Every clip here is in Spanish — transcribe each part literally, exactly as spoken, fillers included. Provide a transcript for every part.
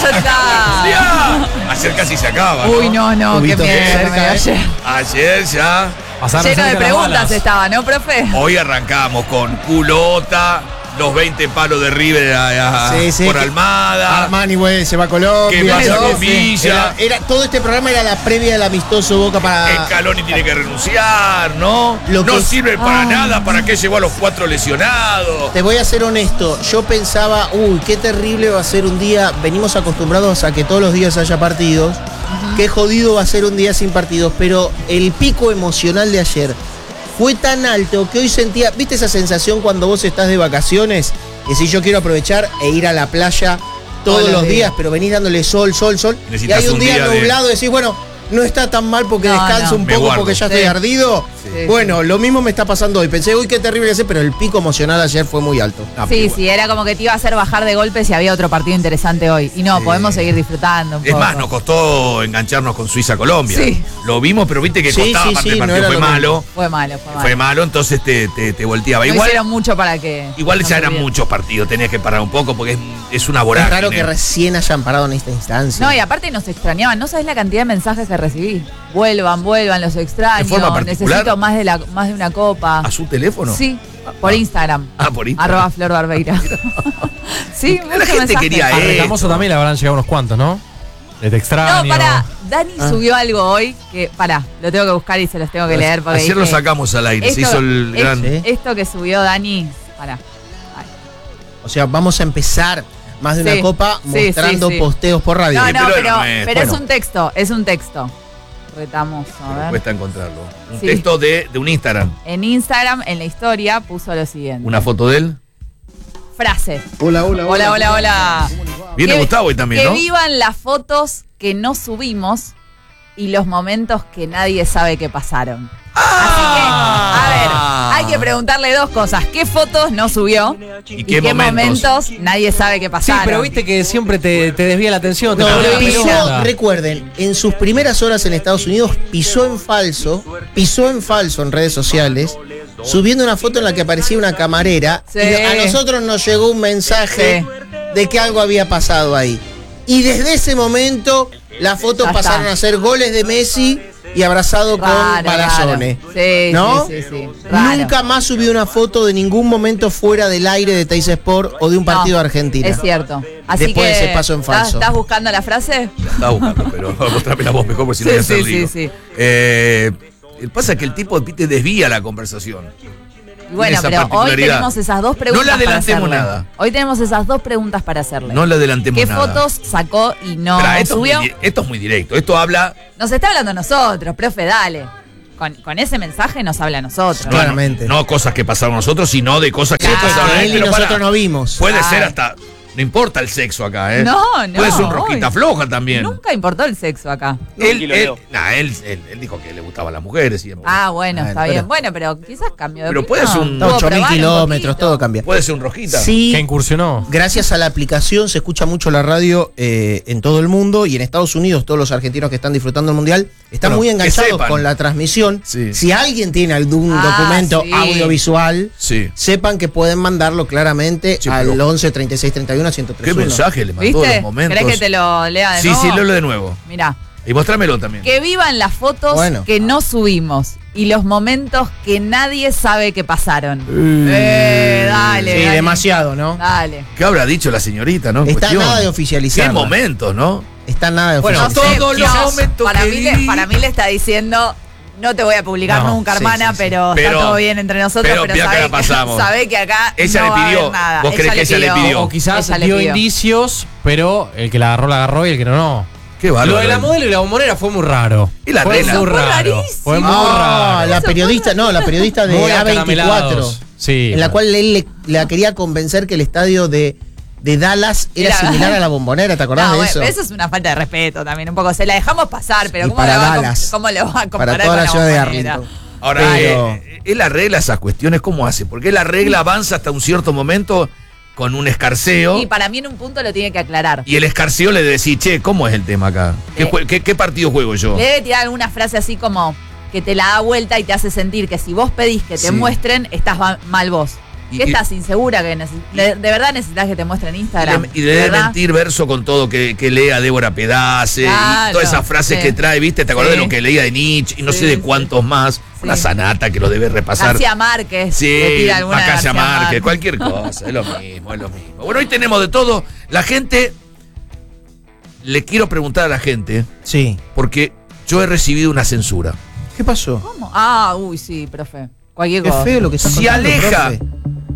ya está. Ayer casi se acaba. Uy, no, no, qué Cubito miedo. cerca, me dio ¿eh? ayer. Ayer ya. Pasaron Lleno de cerca las preguntas balas. estaba, ¿no, profe? Hoy arrancamos con culota, los veinte palos de River a- a- Sí, sí, por que- Almada. Armani, güey, se va a Colombia. ¿Qué pasa ¿no? con Villa? Era, era- todo este programa era la previa del amistoso Boca para... Scaloni tiene que renunciar, ¿no? Lo no que- sirve para Ah. nada. ¿Para qué llevó a los cuatro lesionados? Te voy a ser honesto, yo pensaba, uy, qué terrible va a ser un día, venimos acostumbrados a que todos los días haya partidos, qué jodido va a ser un día sin partidos, pero el pico emocional de ayer fue tan alto que hoy sentía, ¿viste esa sensación cuando vos estás de vacaciones? Que si yo quiero aprovechar e ir a la playa todos Todos los los días, días. pero venís dándole sol, sol, sol, y Necesitas hay un un día, día de- nublado y decís, bueno, no está tan mal porque No, descanso no. un Me poco guardo. porque ya Sí. estoy ardido. Sí. Bueno, lo mismo me está pasando hoy. Pensé, uy, qué terrible hacer, pero el pico emocional ayer fue muy alto. Ah, Sí, pero sí, era como que te iba a hacer bajar de golpe si había otro partido interesante hoy. Y no, Sí. podemos seguir disfrutando un Es poco. más, nos costó engancharnos con Suiza-Colombia. Sí. Lo vimos, pero viste que Sí, costaba, sí, aparte sí, el no partido era fue lo mismo. malo. Fue malo, fue malo. Fue malo, entonces te, te, te volteaba. No Igual, hicieron mucho para que... igual no ya eran subiera. muchos partidos, tenías que parar un poco porque es, es una Es vorágine. raro que recién hayan parado en esta instancia. No, y aparte nos extrañaban. No sabés la cantidad de mensajes que recibí. Vuelvan, vuelvan, los extraño. ¿De forma particular? Necesito más de, la, más de una copa. ¿A su teléfono? Sí, por Instagram. Ah, por Instagram. Arroba Flor Barbeira. Sí, La muchos gente mensajes. quería, A eh. Recamoso también le habrán llegado unos cuantos, ¿no? De te extraño. No, pará. Dani Ah. subió algo hoy que, pará, lo tengo que buscar y se los tengo que leer. Porque Ayer lo dije, sacamos al aire, se esto- hizo el es- gran... Sí. Esto que subió Dani, pará. Ay. O sea, vamos a empezar más de una Sí, copa sí, mostrando sí, sí. posteos por radio. No, Sí, no, pero pero, no es- pero es bueno. un texto, es un texto. Retamos, a Pero ver. cuesta encontrarlo. Un Sí. texto de, de un Instagram. En Instagram, en la historia, puso lo siguiente. Una foto de él. Frase. Hola, hola, Hola, hola, hola. Viene Que- Gustavo hoy también, Que ¿no? vivan las fotos que no subimos y los momentos que nadie sabe que pasaron. Así que, a ver, hay que preguntarle dos cosas. ¿Qué fotos no subió? ¿Y ¿Y qué qué, momentos? momentos? nadie sabe que Sí, pasaron? pero viste que siempre te, te desvía la atención. Te No, pone la pisó, pelota. recuerden, en sus primeras horas en Estados Unidos pisó en falso, pisó en falso en redes sociales, subiendo una foto en la que aparecía una camarera. Sí. Y a nosotros nos llegó un mensaje de que algo había pasado ahí. Y desde ese momento las fotos Ya pasaron está. a ser goles de Messi y abrazado con Raro, Balazones. raro. Sí, ¿No? sí, sí, sí. Raro. Nunca más subió una foto de ningún momento fuera del aire de Teis Sport o de un partido No, de Argentina. Es cierto. Así Después que, de ese paso en ¿estás- falso. ¿Estás buscando la frase? Estaba buscando, pero mostrame la voz mejor porque si no Sí, voy a ser sí, rico. sí, sí. Eh, pasa que el tipo te desvía la conversación. Y bueno, esa pero hoy particularidad. tenemos esas dos preguntas. No le adelantemos para hacerle. nada. Hoy tenemos esas dos preguntas para hacerle. No le adelantemos ¿Qué nada. fotos sacó y no Esperá, esto, es subió? muy, di- esto es muy directo. Esto habla. Nos está hablando a nosotros, profe, dale. Con, con ese mensaje nos habla a nosotros. no, Claramente. No, no cosas que pasaron nosotros, sino de cosas que Claro. pasaron Que a él y Pero nosotros pará, no vimos. Puede Ay. ser hasta. No importa el sexo acá, ¿eh? No, no, Puede ser un rosquita hoy. floja también. Nunca importó el sexo acá. Él, él, nah, él, él, él dijo que le gustaban las mujeres siempre. Ah, bueno, Bueno, está pero- bien. Bueno, pero quizás cambió de Pero opinión. puede ser un- Pudo ocho mil probar un kilómetros, poquito. todo cambia. Puede ser un rosquita. Sí, Que incursionó. gracias a la aplicación se escucha mucho la radio eh, en todo el mundo y en Estados Unidos todos los argentinos que están disfrutando el Mundial están Bueno, muy que enganchados sepan. con la transmisión. Sí. Si alguien tiene algún Ah, documento sí. audiovisual, Sí. sepan que pueden mandarlo claramente Sí, al pero- once treinta y seis treinta y uno ciento ¿Qué treinta y uno. mensaje le mandó ¿Viste? los momentos? ¿Querés que te lo lea de Sí, nuevo? sí, léelo de nuevo. Mirá. Y mostrámelo también. Que vivan las fotos Bueno. que no subimos y los momentos que nadie sabe que pasaron. Eh, dale, Sí, dale. demasiado, ¿no? Dale. ¿Qué habrá dicho la señorita, no? En Está cuestión. nada de oficializar. Qué momentos, ¿no? Está nada de Bueno, oficializar. todos los quizás momentos para que mí, le, viví. para mí le está diciendo, no te voy a publicar No, nunca, sí, hermana, sí, sí. pero, Pero- está todo bien entre nosotros, pero pero, mirá que sabe, la pasamos. sabe que acá Ella no le va a pidió. haber nada. ¿Vos crees que ella le pidió? O quizás Ella le dio pidió. indicios, pero el que la agarró, la agarró y el que no, no. Qué bárbaro. Lo de la modelo y la bombonera fue muy raro. Y la fue regla. muy Fue raro. rarísimo. Fue muy Ah, raro. la Eso periodista, no, la periodista de Muy A veinticuatro. acaramelados. Sí. En la cual él le, la quería convencer que el estadio de, de Dallas era Era- similar a la Bombonera, ¿te acordás No, de bueno, eso? eso es una falta de respeto también, un poco. Se la dejamos pasar, pero Y ¿cómo, para la va a com- Dallas. ¿cómo lo va a comparar Para toda con la ciudad de Bombonera? Arlington. Ahora, Pero- eh, él arregla esas cuestiones, ¿cómo hace? Porque él arregla, avanza hasta un cierto momento con un escarceo. Y para mí en un punto lo tiene que aclarar. Y el escarceo le decís, che, ¿cómo es el tema acá? ¿Qué, Eh, jue- qué- qué partido juego yo? Le debe tirar alguna frase así como que te la da vuelta y te hace sentir que si vos pedís que te Sí. muestren, estás va- mal vos. Y, ¿Qué y- estás insegura? que neces- de, de verdad necesitas que te muestren Instagram? Y, ¿De debe verdad? mentir verso con todo que, que lea Débora Pedace y Claro, todas esas frases sí. que trae, ¿viste? ¿Te acordás Sí. de lo que leía de Nietzsche y no Sí, sé de sí. cuántos más? Una sanata que lo debe repasar. García Márquez. Sí, le tira alguna de Macaya García Márquez, cualquier cosa, es lo mismo, es lo mismo. Bueno, hoy tenemos de todo. La gente, le quiero preguntar a la gente, Sí. porque yo he recibido una censura. ¿Qué pasó? ¿Cómo? Ah, uy, sí, profe. Cualquier Qué cosa. feo lo que está Si contando, aleja. profe.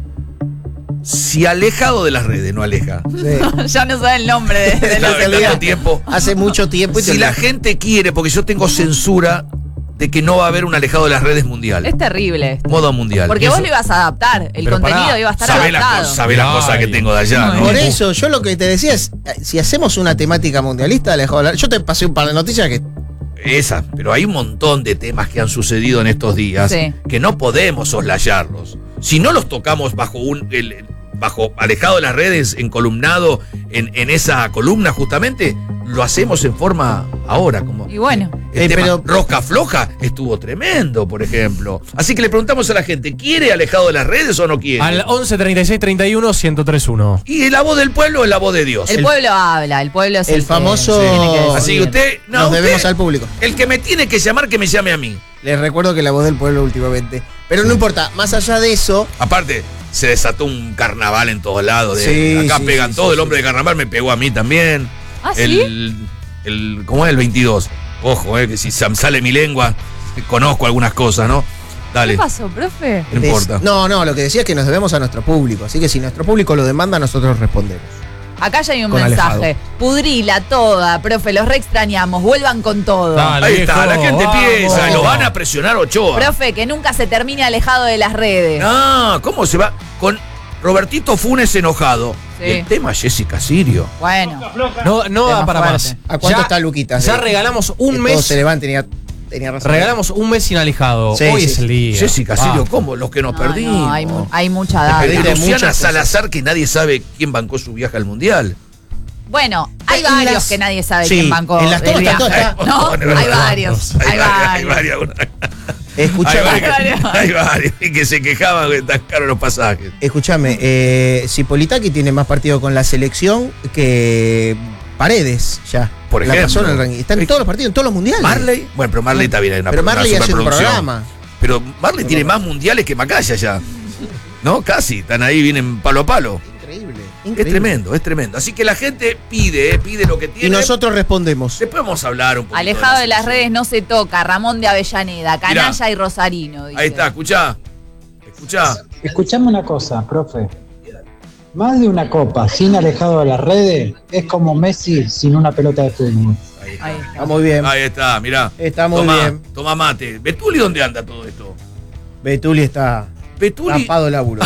Si alejado de las redes, no aleja. Sí. Ya no sabe el nombre de, de la Claro, se tanto olvida. tiempo. Hace mucho tiempo y te Si la olvidas. gente quiere, porque yo tengo censura de que no va a haber un alejado de las redes mundial. Es terrible esto. Modo mundial. Porque vos lo ibas a adaptar. El Pero contenido pará, iba a estar Sabés la, adaptado. cosa, sabés la Ay. cosa que tengo de allá, ¿no? Por eso, yo lo que te decía es, eh, si hacemos una temática mundialista, alejado de la- yo te pasé un par de noticias que Esa, pero hay un montón de temas que han sucedido en estos días Sí. que no podemos soslayarlos. Si no los tocamos bajo un el- bajo alejado de las redes, encolumnado en, en esa columna justamente, lo hacemos en forma ahora, como Y bueno. el Eh, tema pero- Rosca Floja estuvo tremendo, por ejemplo. Así que le preguntamos a la gente, ¿quiere alejado de las redes o no quiere? Al once treinta y seis treinta y uno ciento tres uno. Y la voz del pueblo es la voz de Dios. El, El- pueblo habla, el pueblo es el que famoso- tiene que decidir. Así que usted, no, nos usted- debemos al público. el que me tiene que llamar, que me llame a mí. Les recuerdo que la voz del pueblo últimamente. Pero no importa, más allá de eso, Aparte, se desató un carnaval en todos lados. de- Sí, acá sí, pegan sí, todo, sí, el hombre de carnaval me pegó a mí también. ¿Ah, sí? el, el, ¿Cómo es el veintidós? Ojo, eh, que si sam- sale mi lengua, conozco algunas cosas, ¿no? Dale, ¿Qué pasó, profe? no des- importa. no, no, lo que decía es que nos debemos a nuestro público. Así que si nuestro público lo demanda, nosotros respondemos. Acá ya hay un Con mensaje. Alejado. Pudrila toda, profe, los re extrañamos, vuelvan con todo. Dale. Ahí está, la viejo, gente vamos. piensa, lo van a presionar Ochoa. Profe, que nunca se termine alejado de las redes. No, ¿cómo se va? Con Robertito Funes enojado. Sí. Y el tema Jessica Sirio. Bueno, No, no Tema da para fuerte. más. ¿A cuánto Ya- está Luquitas? Ya Eh, regalamos que un todo mes. se levanta, tenía, tenía razón. Regalamos un mes sin alejado. Sí, Hoy sí, es el sí. día. Jessica Sirio, Ah. ¿cómo? Los que nos no, perdimos. no, hay, mu- hay mucha El data. perdiste de Luciana muchas cosas. Salazar, que nadie sabe quién bancó su viaje al mundial. Bueno, hay En varios las- que nadie sabe Sí, quién bancó. en las el tomas está viaje. todo, No, Bueno, hay bueno, varios. Hay, Hay varios, varios. hay varios. Escuchame, Hay varios, varios. hay varios, y que se quejaban que tan caros los pasajes. escuchame, eh, Cipolitaki tiene más partido con la selección que Paredes ya. Por La ejemplo. pasó en el ranking. Está en todos los partidos, en todos los mundiales. Marley, bueno, pero Marley está bien, hay una, Pero una Marley hace un superproducción. programa. Pero Marley tiene más mundiales que Macaya ya. ¿No? Casi, están ahí, vienen palo a palo. Increíble. Es increíble. tremendo, es tremendo. Así que la gente pide, eh, pide lo que tiene. Y nosotros respondemos. Después vamos a hablar un poco. Alejado de las redes no se toca. Ramón de Avellaneda, Canalla Mirá. y Rosarino. Dice. Ahí está, escuchá. Escuchá. Escuchame una cosa, profe. Más de una copa sin alejado de las redes es como Messi sin una pelota de fútbol. Ahí está. Está muy bien. Ahí está, mirá. Está muy Tomá, bien. Toma mate. ¿Betuli dónde anda todo esto? Betuli está Betuli. tapado el laburo.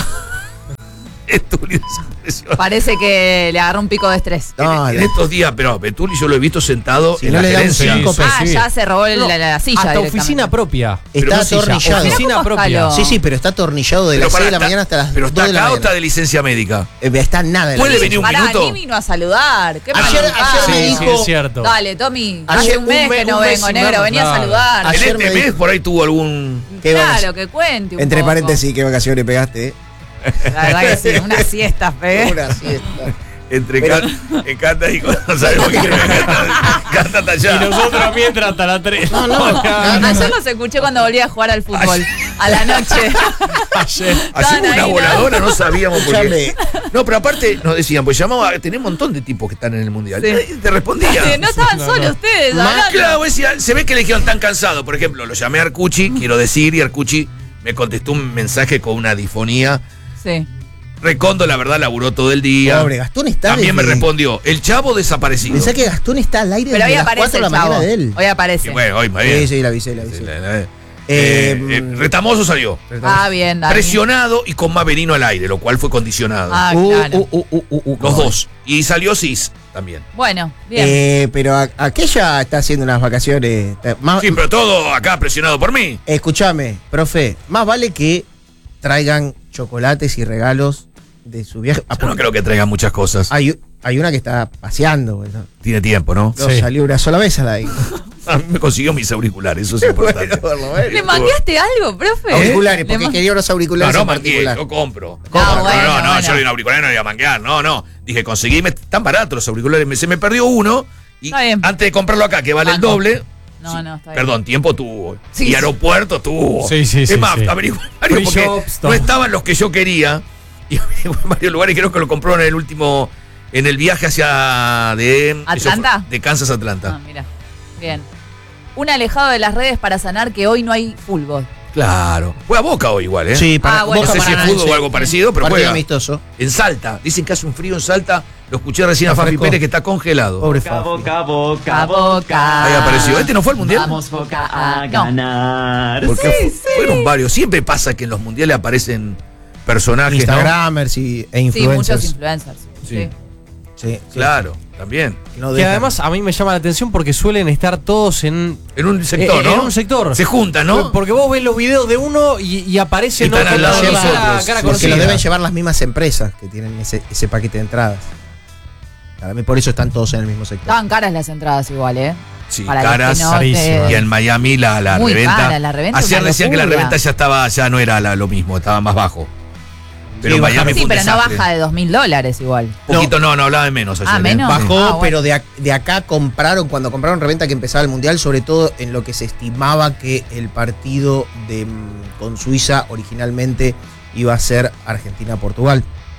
Betuli desapareció. Parece que le agarró un pico de estrés. No, en, en estos días, pero Betuli yo lo he visto sentado Si en no la le dan gerencia. cinco Sí, Ah, sí. ya se robó el- No, la, la silla. Hasta directamente. oficina propia. Pero está no silla, atornillado. Mirá Oficina cómo propia. escaló. Sí, sí, pero está atornillado de Pero las pará, seis de la está- mañana hasta las Pero dos está de la acá o mañana. está de licencia médica. Eh, está nada de la ¿Puede licencia. venir un Pará, minuto? ni vino a saludar. ¿Qué Ayer- mal ayer educado. me Sí, dijo- sí, es cierto. Dale, Tommy. Ayer Hace un un mes mes- que no un mes vengo, sin negro. vernos, Venía a claro. saludar. Ayer En este me mes dijo- por ahí tuvo algún. Qué Claro, vacaciones. que cuente un Entre poco. paréntesis, qué vacaciones pegaste, eh. La verdad que sí, una siesta pegué. Una siesta. Entre Pero- can- en Canta y con- no sabemos quién es. Canta hasta allá. Y nosotros mientras hasta las tres. No, no, no, no. Ayer los escuché cuando volví a jugar al fútbol. A la noche. Ayer. Hacemos Estaban una ahí, ¿no? voladora, no sabíamos por qué. Escuchame. No, pero aparte nos decían, pues llamaba, tenés un montón de tipos que están en el mundial. Sí. Y te respondía. No estaban No, solos no. ustedes. Más hablando. Claro, decía, se ve que le dijeron tan cansado. Por ejemplo, lo llamé a Arcucci, quiero decir, y Arcucci me contestó un mensaje con una difonía. Sí. Recondo, la verdad, laburó todo el día. Pobre, Gastón está También me desde- respondió, el chavo desaparecido. Pensá que Gastón está al aire Pero hoy desde las aparece cuatro de la el chavo. mañana de él. Hoy aparece. Y bueno, hoy, más Sí, bien. sí, la avisé, la Sí, avisé. la- la- Eh, eh, eh, Retamoso salió. Ah, bien, Dani. Presionado y con Maverino al aire, lo cual fue condicionado. Ah, Uh, claro. uh, uh, uh, uh, uh, Los uh. dos. Y salió Cis también. Bueno, bien. Eh, pero a- aquella está haciendo unas vacaciones. eh, Más, Sí, pero todo acá presionado por mí. Escúchame, profe, más vale que traigan chocolates y regalos de su viaje. Ah, Yo no creo que traiga muchas cosas. hay, hay una que está paseando, ¿no? Tiene tiempo, ¿no? No Sí. salió una sola vez a la ahí. A mí me consiguió mis auriculares, eso es importante. Bueno, por lo menos. ¿Le mangueaste algo, profe? Auriculares, Le porque man- quería unos No, auriculares no en mangué, particular. yo compro. No, no, bueno, no, no, bueno. yo un auricular no iba a manguear, no, no. Dije, conseguíme, tan baratos los auriculares, me- se me perdió uno y Está bien. antes de comprarlo acá, que vale el Banco. doble. No, sí, no, está bien. Perdón, tiempo tuvo. Sí, y sí. aeropuerto tuvo. Sí, sí, es sí, más, sí. averigué varios Free porque shops, no todo. estaban los que yo quería. Y averigué en varios lugares, creo que lo compró en el último, en el viaje hacia de eso ¿Atlanta? fue, de Kansas a Atlanta. Ah, mira. Bien. Un alejado de las redes para sanar que hoy no hay fútbol. Claro. Fue a Boca hoy igual, ¿eh? Sí, para Ah, bueno, no sé Boca si es Paranaense. fútbol o algo parecido, pero Partido juega. amistoso. En Salta. Dicen que hace un frío en Salta. Lo escuché recién a Está Fafi fresco. Pérez que está congelado. Pobre Boca, Fafi. boca, boca, A Boca. Ahí apareció. ¿Este no fue al mundial? Vamos, Boca, a No. ganar. Porque fu- fueron varios. Siempre pasa que en los mundiales aparecen personajes, ¿no? Instagramers y, e Sí, influencers. muchos influencers. Sí. Sí. Sí, sí. Claro, también. No Que dejan. además a mí me llama la atención porque suelen estar todos en. En un sector, eh, ¿no? En un sector. Se juntan, ¿no? Porque vos ves los videos de uno y, y aparecen Y están otros al lado de con nosotros. cara- cara Porque conocida. lo deben llevar las mismas empresas que tienen ese, ese paquete de entradas. Para mí por eso están todos en el mismo sector. Estaban caras las entradas igual, ¿eh? Sí, Para los caras. que no carísimas. te- Y en Miami la, la Muy reventa. cara, la reventa es Ayer una decían que la locura. reventa ya estaba, ya no era la- lo mismo, estaba más bajo. Pero Sí, Miami bajaron. fue Sí, un pero no desastre. baja de dos mil dólares igual. Poquito, no, no hablaba de menos ayer. Ah, ¿eh? menos. Bajó, Ah, bueno. pero de, ac- de acá compraron, cuando compraron reventa que empezaba el Mundial, sobre todo en lo que se estimaba que el partido de, mm, con Suiza originalmente iba a ser Argentina-Portugal,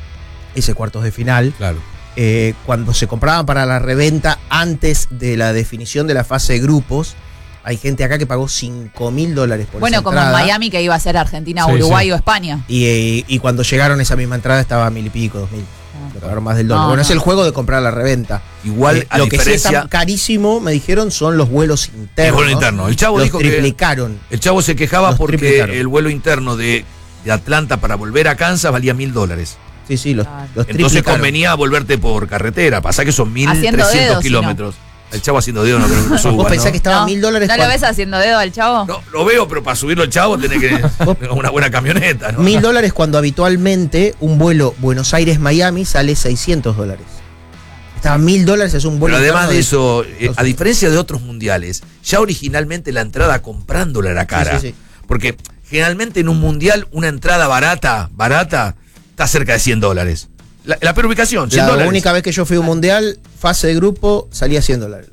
ese cuartos de final. Claro. Eh, cuando se compraban para la reventa antes de la definición de la fase de grupos, hay gente acá que pagó cinco mil dólares por Bueno, esa como en entrada. Miami que iba a ser Argentina, Sí, Uruguay sí. o España. Y, eh, y cuando llegaron esa misma entrada estaba a mil y pico, dos mil. Le pagaron más del dólar. No, bueno, no. es el juego de comprar la reventa. Igual, Eh, a lo que sí diferencia. está carísimo, me dijeron, son los vuelos internos. El vuelo interno. El chavo Los dijo que- triplicaron. El chavo se quejaba Los porque triplicaron. el vuelo interno de, de Atlanta para volver a Kansas valía mil dólares. Sí, sí, los, Claro. los Entonces triplicaron. convenía volverte por carretera. Pasa que son mil Haciendo trescientos dedos, si no. kilómetros. El chavo haciendo dedo no creo que suba. ¿Vos pensás ¿no? que estaba a mil dólares? ¿No lo cuando- ves haciendo dedo al chavo? No, lo veo, pero para subirlo el chavo tenés que una buena camioneta, ¿no? Mil dólares cuando habitualmente un vuelo Buenos Aires-Miami sale seiscientos dólares. Estaba mil dólares, es un vuelo. Pero además interno de eso, eh, Entonces- a diferencia de otros mundiales, ya originalmente la entrada comprándola era cara. Sí, sí, sí. Porque generalmente en un mundial una entrada barata, barata, está cerca de cien dólares. La, la peor ubicación, cien La dólares. única vez que yo fui a un mundial, fase de grupo, salía cien dólares.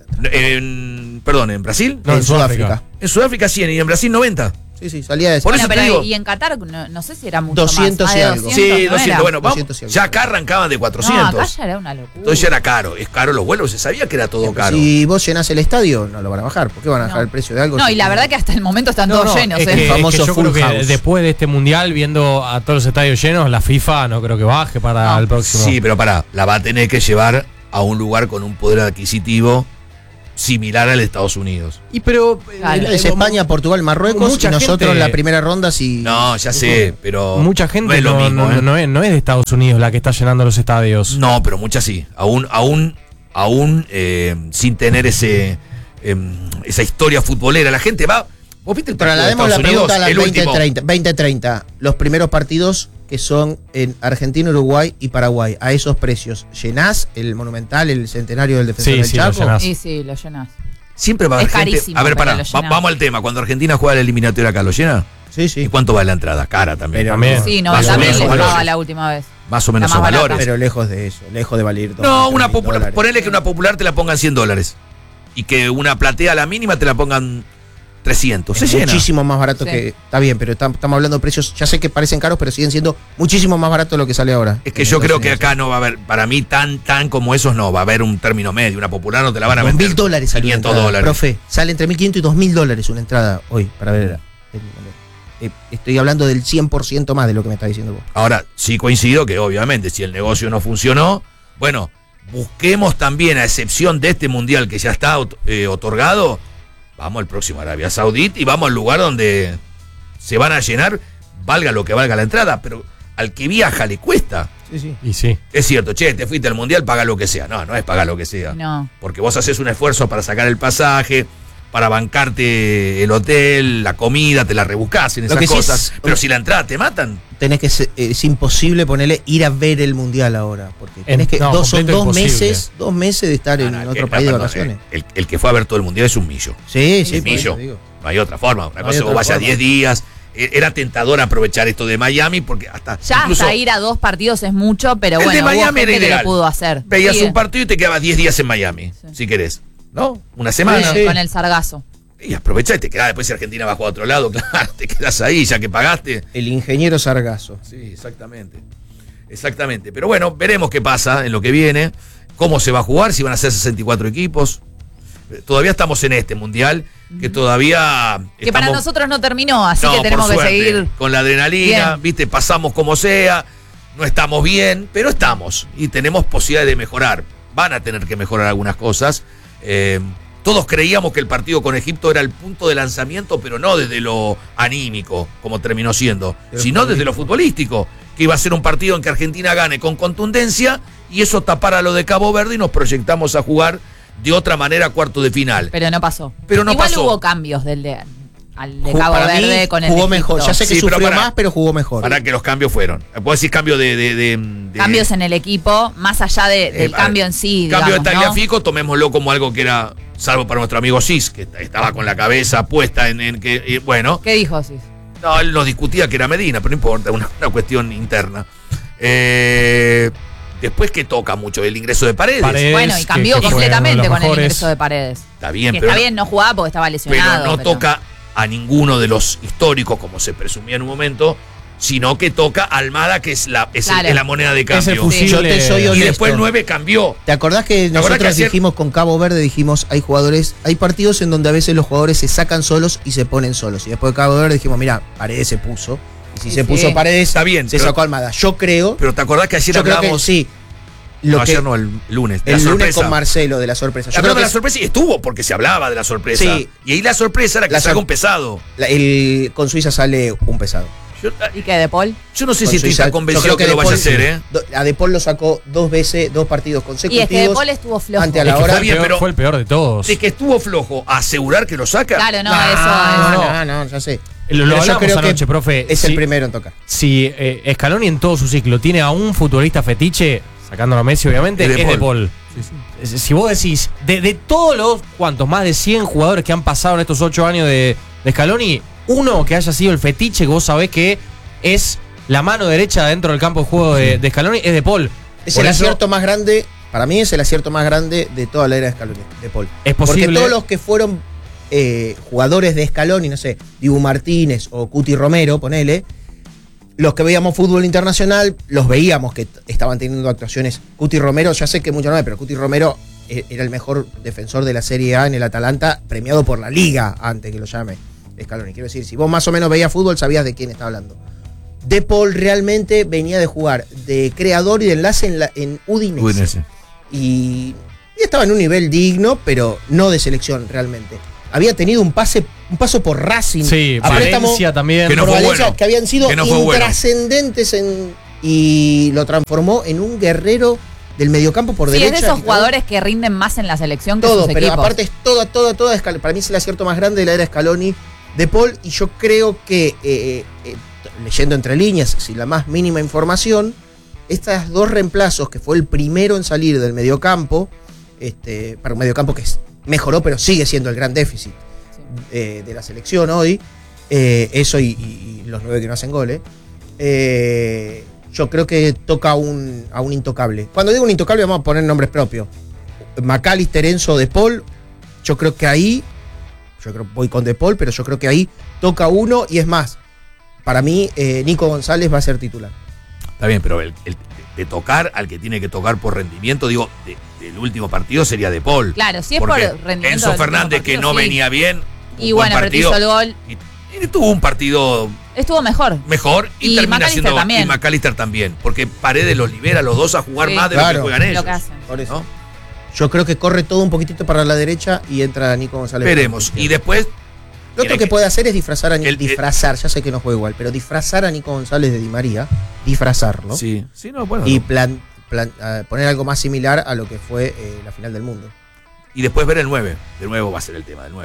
En, perdón, ¿en Brasil? No, en en Sudáfrica. Sudáfrica. En Sudáfrica cien y en Brasil noventa. Sí, sí, salía de Por Bueno, eso te pero digo- y, y en Qatar, no, no sé si era mucho doscientos más. y Ah, de algo. doscientos, Sí, ¿no era? doscientos. Bueno, vamos, doscientos y algo. ya acá arrancaban de No, cuatrocientos. acá ya era una locura. Entonces ya era caro. Es caro los vuelos, se sabía que era todo caro. Si vos llenás el estadio, no lo van a bajar. ¿Por qué van a bajar No. el precio de algo? No, si y la tienen- verdad que hasta el momento están No, todos no, llenos, es ¿eh? que, El famoso es que yo full creo que house. después de este mundial, viendo a todos los estadios llenos, la FIFA no creo que baje para No. el próximo. Sí, pero pará, la va a tener que llevar a un lugar con un poder adquisitivo similar al de Estados Unidos. Y pero Claro. Es España, Portugal, Marruecos Mucha y nosotros gente- en la primera ronda si No, ya sé, pero. mucha gente no es lo no, mismo, no- ¿eh? no es, no es de Estados Unidos la que está llenando los estadios. No, pero muchas sí. Aún, aún, aún eh, sin tener ese em, esa historia futbolera. La gente va. ¿Vos viste el partido de traslademos la Estados pregunta a Unidos? las El veinte último. treinta. veinte treinta. Los primeros partidos que son en Argentina, Uruguay y Paraguay. A esos precios. ¿Llenás el Monumental, el centenario del Defensor Sí, del sí, lo Chaco? llenás. Sí, sí, lo llenas. Siempre va a haber Es gente. carísimo, A ver, pero pará, lo va- llenás. vamos al tema. Cuando Argentina juega la eliminatoria acá, ¿lo llena? Sí, sí. ¿Y cuánto vale la entrada? Cara también. Pero También. Sí, Más o noventa mil menos les valores. pagaba la última vez. Más o menos La son más barata. valores. Pero lejos de eso, lejos de valer. dos, No, tres una mil popular. dólares. Ponele que una popular te la pongan cien dólares. Y que una platea a la mínima te la pongan trescientos. Se Es llena. muchísimo más barato Sí. que. Está bien, pero tam- estamos hablando de precios. Ya sé que parecen caros, pero siguen siendo muchísimo más barato de lo que sale ahora. Es que en yo Estados creo que Unidos. acá no va a haber, para mí, tan, tan como esos no. Va a haber un término medio. Una popular no te la van a Dos vender. mil dólares sale una quinientos entrada. dólares. Profe, sale entre mil quinientos y dos mil dólares una entrada hoy para ver. el- el- eh, estoy hablando del cien por ciento más de lo que me está diciendo vos. Ahora, sí coincido que obviamente si el negocio no funcionó, bueno, busquemos también, a excepción de este mundial que ya está ot- eh, otorgado, vamos al próximo Arabia Saudita y vamos al lugar donde se van a llenar, valga lo que valga la entrada, pero al que viaja le cuesta. Sí, sí. Y sí. Es cierto, che, te fuiste al mundial, paga lo que sea. No, no es pagar lo que sea. No. Porque vos haces un esfuerzo para sacar el pasaje, para bancarte el hotel, la comida, te la rebuscás en Lo esas que sí cosas. es- Pero si la entrada te matan. Tenés que ser- es imposible ponerle ir a ver el mundial ahora. Porque tenés En- que, no, dos, son completo dos imposible. meses, dos meses de estar en Ah, no, otro que- país de perdón, vacaciones. eh, El, el que fue a ver todo el mundial es un millo. Sí, sí, Es por millo. eso digo. No hay otra forma. Una No cosa hay es que vos otra vayas forma. diez días. E- Era tentador aprovechar esto de Miami porque hasta. Ya incluso hasta ir a dos partidos es mucho, pero el bueno, de hubo Miami era gente que ideal. lo pudo hacer. Veías Sí, un partido y te quedabas diez días en Miami, Sí. si querés. ¿No? Una con, semana. el, con el sargazo. Y aprovechá y te quedás. Después si Argentina va a jugar a otro lado, claro, te quedás ahí ya que pagaste. El ingeniero Sargazo. Sí, exactamente. Exactamente. Pero bueno, veremos qué pasa en lo que viene. Cómo se va a jugar, si van a ser sesenta y cuatro equipos. Eh, Todavía estamos en este mundial, que todavía. Que para estamos- nosotros no terminó, así No, que por tenemos que suerte, seguir. con la adrenalina, Bien. viste, pasamos como sea, no estamos bien, pero estamos y tenemos posibilidad de mejorar. Van a tener que mejorar algunas cosas. Eh, todos creíamos que el partido con Egipto era el punto de lanzamiento, pero no desde lo anímico, como terminó siendo, Pero sino desde lo futbolístico, que iba a ser un partido en que Argentina gane con contundencia y eso tapara lo de Cabo Verde y nos proyectamos a jugar de otra manera a cuarto de final. Pero no pasó. Pero no Igual pasó. hubo cambios del de, al de Ju- Cabo para mí, Verde con el jugó de mejor. Egipto. Ya sé que Sí, pero sufrió para- más, pero jugó mejor. Para que los cambios fueron. Puedo decir cambio de... de- de- de- Cambios en el equipo, más allá de- Eh, del a cambio ver, en sí. Cambio digamos, de ¿no? Tagliafico, tomémoslo como algo que era, salvo para nuestro amigo Cis, que estaba con la cabeza puesta en, en que, y bueno, ¿Qué dijo Cis? no, él nos discutía que era Medina, pero no importa, una, una cuestión interna. Eh, después que toca mucho el ingreso de Paredes. Paredes. Bueno, y que- cambió que fue uno de completamente los con el mejores. ingreso de Paredes. Está bien, Que pero, está bien, no jugaba porque estaba pero lesionado. no pero- toca a ninguno de los históricos, como se presumía en un momento, sino que toca a Almada, que es la, es el- Claro. es la moneda de Es cambio. el fusible. Yo te soy Y honesto. después el nueve cambió. ¿Te acordás que acordás nosotros que ayer- dijimos con Cabo Verde, dijimos, hay jugadores, hay partidos en donde a veces los jugadores se sacan solos y se ponen solos? Y después de Cabo Verde dijimos, mira, Paredes se puso. Y si Sí, se sí. puso Paredes, Está bien, se pero- sacó Almada. Yo creo, Pero te acordás que ayer yo creo que hablábamos... sí. Lo no, que, ayer no, el lunes. de el la lunes sorpresa. con Marcelo de la sorpresa. Yo creo Hablamos que de la es- sorpresa y estuvo porque se hablaba de la sorpresa. Sí. Y ahí la sorpresa era que La salga sor- un pesado. la- el, con Suiza sale un pesado. Yo, ¿Y qué, De Paul? yo no sé Con si estoy Suiza- tan yo convencido creo que, De lo vaya a Paul- hacer, ¿eh? Do- A De Paul lo sacó dos veces, dos partidos Y consecutivos. es que De Paul estuvo flojo. Ante a Es la que hora- fue, el Bien, peor, pero- fue el peor de todos. De que estuvo flojo, a asegurar que lo saca. Claro, no, Nah, eso No, es. no, no, ya sé. Lo, lo Pero yo hablamos creo que anoche, profe. Es si, el primero en tocar. Si eh, Scaloni en todo su ciclo tiene a un futbolista fetiche, sacándolo a Messi obviamente, Es es De De Paul. Paul. Si si vos decís, de, de todos los, ¿cuántos? Más de cien jugadores que han pasado en estos ocho años de, de Scaloni, uno que haya sido el fetiche que vos sabés que es la mano derecha dentro del campo de juego de, de Scaloni, es De Paul. Es Por el eso acierto más grande, para mí es el acierto más grande de toda la era de Scaloni, de Paul. Es Porque posible. todos los que fueron eh, jugadores de Scaloni, no sé, Dibu Martínez o Cuti Romero, ponele, los que veíamos fútbol internacional, los veíamos que t- estaban teniendo actuaciones. Cuti Romero, ya sé que mucho no es, pero Cuti Romero eh, era el mejor defensor de la Serie A en el Atalanta, premiado por la Liga antes que lo llame Scaloni. Quiero decir, si vos más o menos veías fútbol, sabías de quién estaba hablando. De Paul realmente venía de jugar de creador y de enlace en, la, en Udinese. Udinese. Y, y estaba en un nivel digno, pero no de selección realmente. Había tenido un pase, un paso por Racing. Sí, a préstamo, Valencia también. Que no por fue Valencia, bueno. que habían sido Que no fue bueno. intrascendentes en, y lo transformó en un guerrero del mediocampo por Sí, es derecha. de esos que jugadores que rinden más en la selección que todo, sus pero equipos. aparte es toda, toda, toda Scaloni. Para mí es el acierto más grande de la era Scaloni de Paul, y yo creo que, eh, eh, eh, leyendo entre líneas, sin la más mínima información, estos dos reemplazos, que fue el primero en salir del mediocampo, este, para un mediocampo que es- mejoró, pero sigue siendo el gran déficit eh, de la selección hoy, eh, eso y, y- y los nueve que no hacen goles, eh, yo creo que toca a un, a un intocable. Cuando digo un intocable, vamos a poner nombres propios. McAllister, Enzo, De Paul, yo creo que ahí, yo creo voy con De Paul, pero yo creo que ahí toca uno, y es más, para mí eh, Nico González va a ser titular. Está bien, pero el, el- de tocar al que tiene que tocar por rendimiento, digo, de- del último partido sería De Paul. Claro, si es por Porque rendimiento. Enzo del último Fernández, que partido, no sí. venía bien. Y un buen bueno, pero te hizo partido, el gol. y, y tuvo un partido Estuvo mejor. mejor y, Y termina McAllister siendo. también. Y McAllister también. Porque Paredes los libera a los dos a jugar Sí. más de Claro. lo que juegan ellos. Lo que hacen. Por eso. ¿no? Yo creo que corre todo un poquitito para la derecha y entra Nico González. Veremos. Y después, Lo otro tiene que que- puede hacer es disfrazar a Ni- el- el- disfrazar, ya sé que no juega igual, pero disfrazar a Nico González de Di María, disfrazarlo, sí, sí, no, bueno. y no. plan, plan- ah, poner algo más similar a lo que fue eh, la final del mundo. Y después ver el nueve. De nuevo va a ser el tema del nueve.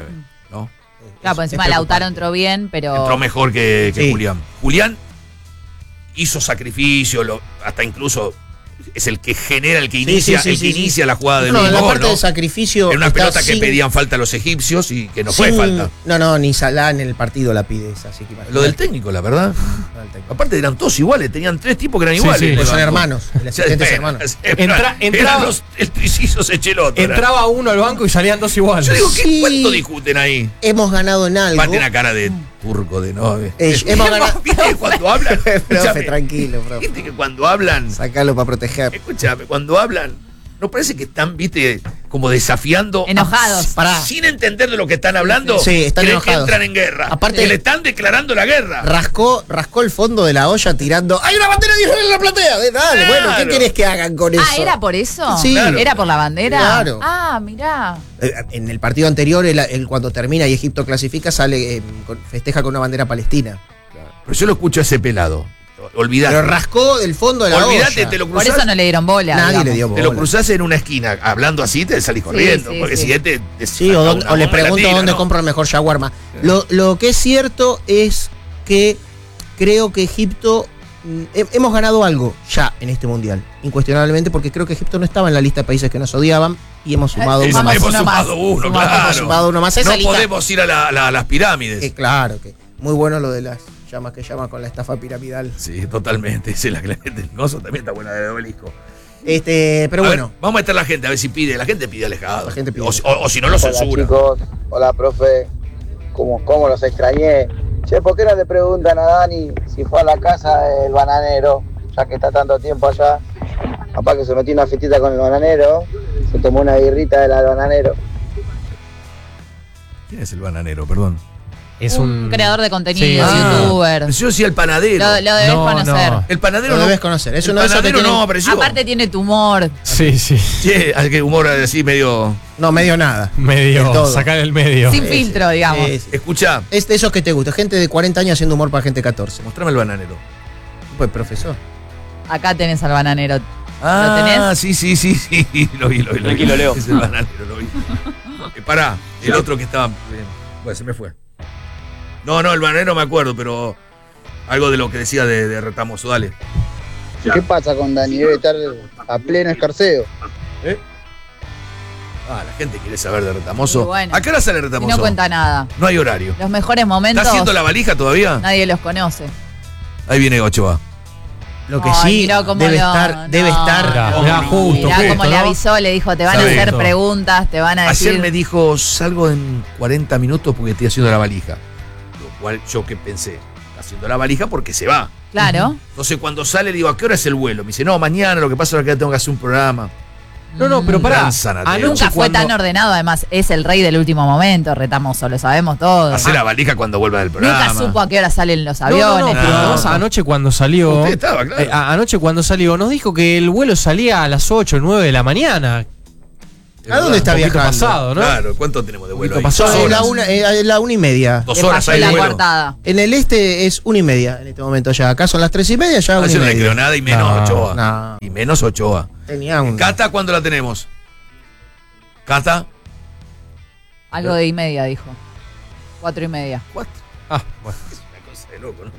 ¿no? Claro, por Es- encima es Lautaro preocupante. entró bien, pero. Entró mejor que, que Sí. Julián. Julián hizo sacrificio, lo- hasta incluso es el que genera, el que Sí, inicia, sí, sí, el que sí, sí. inicia la jugada del No, en la gol, parte ¿no? de sacrificio. En una está pelota que sin- pedían falta a los egipcios y que no fue sin- falta. No, no, ni Salah en el partido la pide esa, así que imagínate. Lo del técnico, la verdad. Lo del técnico. Aparte eran todos iguales, tenían tres tipos que eran Sí, iguales. sí. en el Pues son banco. hermanos, el O sea, asistente es bueno, hermano. eran- Entra- entraba- eran los, el tricizo Echeloto. era. Entraba uno al banco y salían dos iguales. Yo digo, ¿qué, Sí. ¿cuánto discuten ahí? Hemos ganado en algo. Aparte una cara de turco de no. Eh, hemos ganado. ¿Viste que cuando hablan? Profe, Escúchame, tranquilo, profe. Viste que cuando hablan, Sacalo para proteger. escúchame, cuando hablan, ¿no parece que están, viste, como desafiando? Enojados. Pará. Sin entender de lo que están hablando. Sí, están creen que enojados. entran en guerra. Aparte- que le están declarando la guerra. Rascó, rascó el fondo de la olla tirando. ¡Hay una bandera de Israel en la platea! Eh, Dale, Claro. bueno, ¿qué querés que hagan con eso? Ah, ¿era por eso? Sí. Claro. ¿Era por la bandera? Claro. Ah, mirá. Eh, En el partido anterior, él, él cuando termina y Egipto clasifica, sale, eh, con- festeja con una bandera palestina. Pero yo lo escucho a ese pelado. Olvídate. Pero rascó del fondo de la Olvídate, olla. te lo Por cruzás. eso no le dieron bola. Nadie digamos. le dio Te lo bola. cruzás en una esquina, hablando así, te salís corriendo. sí, porque sí. si este. te Sí, saca o, dónde- una o le bomba y la pregunto tira, dónde ¿no? compro el mejor shawarma. Lo, lo que es cierto es que creo que Egipto. mm, he- hemos ganado algo ya en este mundial, incuestionablemente, porque creo que Egipto no estaba en la lista de países que nos odiaban y hemos sumado Eh, uno Hemos, más. Vamos hemos uno más. sumado uno, Sumamos, claro. hemos sumado uno más. Esa No lista- podemos ir a, la- a la- a las pirámides. Eh, claro, que muy bueno lo de las llamas que llama con la estafa piramidal. Sí, totalmente. Sí, la gente del gozo también está buena de obelisco. Este, pero A ver, bueno, vamos a meter a la gente, a ver si pide. La gente pide alejado. La gente pide. O, si- o- o si no lo Hola censura. chicos, hola profe, ¿cómo, cómo los extrañé? Che, ¿por qué no le preguntan a Dani si fue a la casa del bananero, ya que está tanto tiempo allá? Papá que se metió una fiestita con el bananero, se tomó una birrita de la del bananero. ¿Quién es el bananero? Perdón. Es un, un, creador de contenido, Sí, sí. youtuber. Yo decía el panadero. Lo, lo debes No, conocer. no. El panadero lo no. debes conocer. Es el uno de esos que panadero tienen- no apareció. Aparte tiene tumor. Sí, sí. Che, hay que humor así medio. No, medio nada. De Medio. todo. Sacar el medio. Sin filtro, digamos. Sí, sí. Escucha, Es de esos que te gusta. Gente de cuarenta años haciendo humor para gente de catorce. mostrame el bananero. Pues profesor. Acá tenés al bananero. Ah, tenés? sí, sí, sí, sí. Lo vi, lo vi. Lo Tranquilo, vi. Leo. Es el bananero, lo vi. Eh, pará, el otro que estaba. Bien. Bueno, se me fue. No, no, el bananero me acuerdo, pero algo de lo que decía de, de Retamoso, dale. ¿Qué pasa con Dani? Debe estar a pleno escarceo. Ah, la gente quiere saber de Retamoso. Y bueno. ¿A qué hora sale Y Retamoso? no cuenta nada. No hay horario. Los mejores momentos. ¿Está haciendo la valija todavía? Nadie los conoce. Ahí viene Ochoa. Lo que Ay, sí mirá cómo debe lo- estar, no. debe estar. Mirá, mirá, justo, Mirá justo, cómo le ¿no? avisó, le dijo, te van a Sabe hacer esto. preguntas, te van a decir. Ayer me dijo, salgo en cuarenta minutos porque estoy haciendo la valija. Lo cual yo que pensé, está haciendo la valija porque se va. Claro. Entonces cuando sale le digo, ¿a qué hora es el vuelo? Me dice, no, mañana, lo que pasa es que tengo que hacer un programa. No, no, pero pará. Gran sanateo. Anoche Nunca fue cuando- tan ordenado, además, es el rey del último momento, Retamoso, lo sabemos todos. Hacer la valija cuando vuelva del programa. Nunca supo a qué hora salen los No, no, aviones. no, pero No. además anoche cuando salió. Usted estaba, claro. eh, a- anoche cuando salió, nos dijo que el vuelo salía a las ocho o nueve de la mañana. Es ¿A dónde verdad. está Un poquito viajando? pasado, ¿no? Claro, ¿cuánto tenemos de vuelo ahí? Poquito Dos pasado. Eh, la horas. una, eh, la una y media. Dos Le horas falló hay de la vuelo. coartada. En el este es una y media en este momento ya. Acá son las tres y media, ya No, una y yo no le media. creo nada y menos No, Ochoa. no. Y menos Ochoa. Tenía un. Cata, ¿cuándo la tenemos? Cata. Algo de y media, dijo. Cuatro y media. Cuatro. Ah, bueno. Es una cosa de loco, ¿no?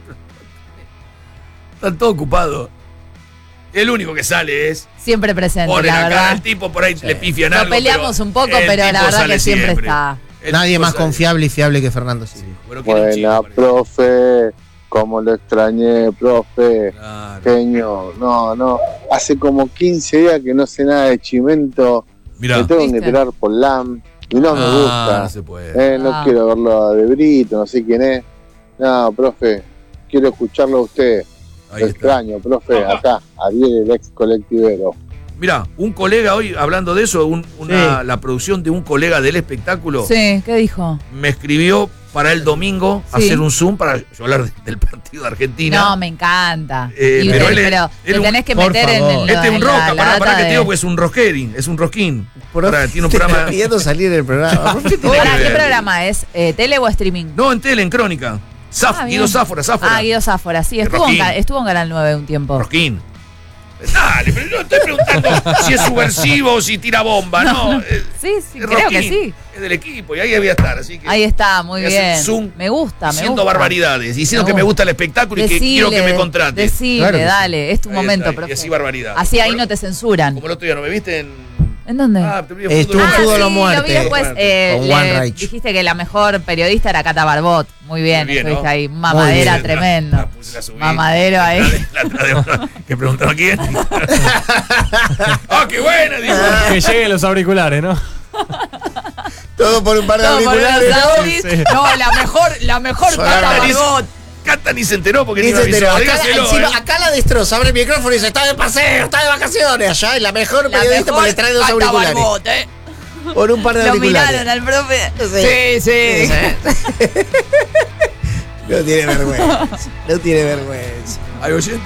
Están todos ocupados. El único que sale es. Siempre presente, Ponen la acá, verdad. el tipo por ahí le pifian Lo algo. peleamos pero un poco, el pero la tipo verdad sale que siempre está. El Nadie tipo más sale. confiable y fiable que Fernando Silva. Bueno, quiere un chico, Buena, parece. profe. Como lo extrañé, profe. Claro. Genio. No, no. Hace como quince días que no sé nada de Chimento. Mirá. Me tengo que ¿Viste? enterar por L A M. Y no me Ah, gusta. no se puede. Eh, no Ah. quiero verlo de Brito, no sé quién es. No, profe. Quiero escucharlo a usted. Ahí Lo está. extraño, profe. Acá. Ariel, el ex colectivero. Mirá, un colega hoy, hablando de eso, un- una, Sí. la producción de un colega del espectáculo Sí, ¿qué dijo? me escribió para el domingo Sí. hacer un Zoom para yo hablar de- del partido de Argentina. No, me encanta. Eh, Y pero te- él es- pero él te es un- tenés que por meter en, favor. en, lo- Este es un en la- roca, la pará, data pará que te de- digo que es un rosquerín, es un rosquín. Pará, tiene un Te programa. está pidiendo salir del programa. ¿Por qué tiene Pará, que ¿qué ver? programa es? Eh, ¿Tele o streaming? No, en tele, en crónica. Zaf- Ah, bien. Guido Záfora, Záfora. Ah, Guido Záfora, sí, De estuvo en, Rosquín. ca- estuvo en Canal nueve un tiempo. Rosquín. Dale, pero no estoy preguntando si es subversivo o si tira bomba, no. Eh, Sí, sí, es creo que Rosquín. sí. Es del equipo y ahí voy a estar, así que. Ahí está, muy voy a hacer bien. un Zoom Me gusta, me Diciendo gusta. barbaridades, diciendo Me que me gusta. gusta el espectáculo y que Decile, quiero que me contrate. Decile, Claro que sí. dale, es tu Ahí momento, está, y profe. así barbaridad. Así ahí Como- no te censuran. Como el otro día, ¿no me viste en. ¿En dónde? Ah, te vi en Estuvo en Ah, Fútbol sí, o Muerte. lo vi después. eh, Con le One Reich. dijiste que la mejor periodista era Cata Barbot. Muy bien, Muy bien, estuviste ¿no? ahí. Mamadera bien. tremendo. La puse, la subí. Mamadero ahí. La traje- que preguntaron quién. ¡Ah, qué buena! Dijo. Que lleguen los auriculares, ¿no? Todo por un par de Todo por auriculares, unos ¿no? auris. Sí. No, la mejor, la mejor Solamente Cata dice- Barbot. Cata ni se enteró porque Ni ni se me avisó. enteró. Acá, Dígaselo, encima, ¿eh? acá la destroza, abre el micrófono y dice, está de paseo, está de vacaciones allá, y la mejor La periodista mejor porque le trae dos Cata auriculares. Barbot, eh. Por un par de Lo auriculares. miraron al profe. Sí. Sí, sí. No tiene vergüenza. No tiene vergüenza. ¿Hay oyente?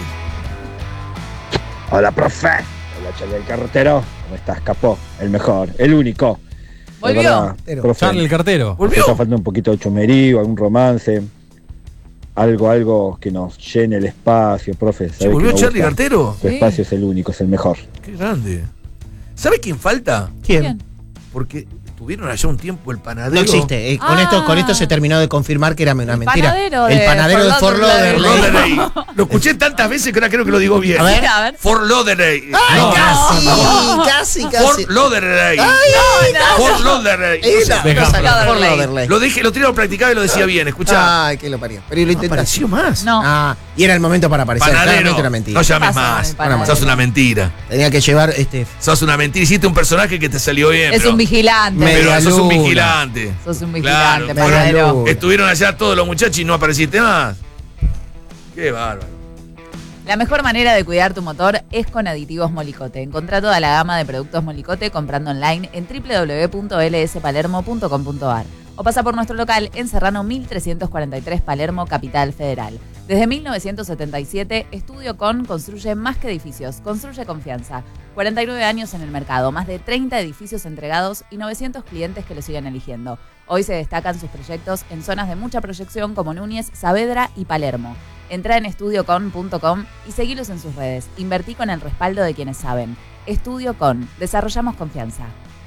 Hola, profe. Hola, Charlie el carretero. ¿Cómo estás, capo? El mejor, el único. De Volvió. verdad, Pero, profe, Charlie el cartero. me ¿Volvió? está faltando un poquito de chumerío, algún romance. Algo, algo que nos llene el espacio, profe. ¿Se ¿Sabés que volvió me Charlie gusta? Cartero? Tu Sí. espacio es el único, es el mejor. Qué grande. ¿Sabe quién falta? ¿Quién? Bien. Porque tuvieron allá un tiempo el panadero. No existe. Eh, con, Ah. esto, con esto se terminó de confirmar que era una El mentira. panadero el de panadero de Fort Fort Lauderdale. Lauderdale. Lauderdale. Lo escuché tantas veces que ahora creo que lo digo bien. A ver. A ver. Fort Lauderdale. Ay, No. casi, casi, casi. Fort Lauderdale. Ay, Fort Lauderdale. Esa, Dejá, no salió. Lauderdale. Fort Lauderdale. Lo dije, lo tiré, lo practicaba y lo decía bien. Escuchá. Ay, que lo parió. Pero lo intentaste. Apareció más. No. Ah, y era el momento para aparecer. Panadero. Claramente era mentira. No llames ¿Qué pasa con más. el panadero? Sos una mentira. Tenía que llevar este. Sos una mentira. Hiciste un personaje que te salió bien. Es pero, un vigilante. Me- Pero sos un Media luna. vigilante. Sos un Claro, vigilante, media panadero. luna. Estuvieron allá todos los muchachos y no apareciste más. Qué bárbaro. La mejor manera de cuidar tu motor es con Aditivos Molicote. Encontrá toda la gama de productos Molicote comprando online en doble u doble u doble u punto l s palermo punto com punto a r o pasa por nuestro local en Serrano mil trescientos cuarenta y tres, Palermo, Capital Federal. Desde mil novecientos setenta y siete, Estudio Con construye más que edificios, construye confianza. cuarenta y nueve años en el mercado, más de treinta edificios entregados y novecientos clientes que lo siguen eligiendo. Hoy se destacan sus proyectos en zonas de mucha proyección como Núñez, Saavedra y Palermo. Entrá en estudio con punto com y seguilos en sus redes. Invertí con el respaldo de quienes saben. Estudio Con. Desarrollamos confianza.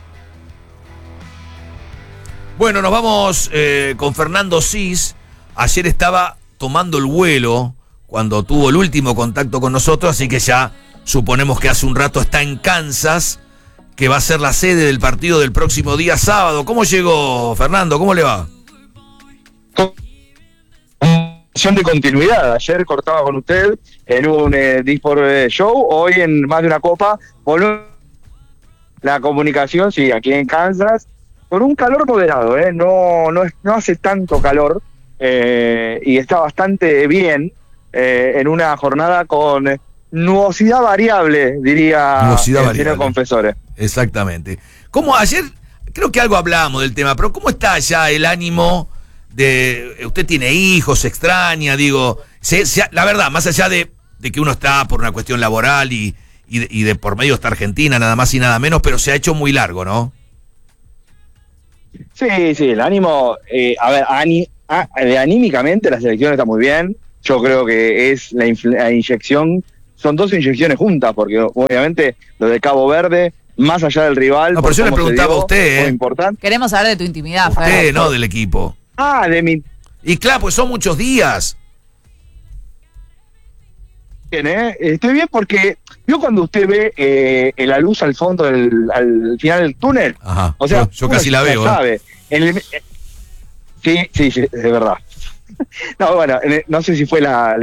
Bueno, nos vamos eh, con Fernando Cis. Ayer estaba tomando el vuelo cuando tuvo el último contacto con nosotros, así que ya suponemos que hace un rato está en Kansas, que va a ser la sede del partido del próximo día sábado. ¿Cómo llegó, Fernando? ¿Cómo le va? De continuidad. Ayer cortaba con usted en un eh, Disport eh, Show, hoy en Más de una Copa, volvemos la comunicación, sí, aquí en Kansas, con un calor moderado, ¿eh? no, no, es, no hace tanto calor eh, y está bastante bien eh, en una jornada con nubosidad variable, diría Nubosidad el variable. señor Confesores. Exactamente. ¿Cómo ayer? Creo que algo hablamos del tema, pero ¿cómo está allá el ánimo de... Usted tiene hijos, se extraña, digo... Se, se, la verdad, más allá de, de que uno está por una cuestión laboral y, y, de, y de por medio está Argentina, nada más y nada menos, pero se ha hecho muy largo, ¿no? Sí, sí, el ánimo, eh, a ver, ani- a- de anímicamente la selección está muy bien. Yo creo que es la, infle- la inyección, son dos inyecciones juntas, porque obviamente lo de Cabo Verde, más allá del rival. No, por pero yo le cómo se preguntaba dio, a usted, fue ¿eh? importante. Queremos saber de tu intimidad, Fer. Usted, no del equipo. Ah, de mi. Y claro, pues son muchos días. Bien, ¿eh? Estoy bien porque yo cuando usted ve eh, la luz al fondo, del, al final del túnel, Ajá. o sea, yo, yo uno casi la ya veo. ¿eh? sabe. En el- eh, sí, sí, sí, de verdad. No, bueno, en el- no sé si fue la,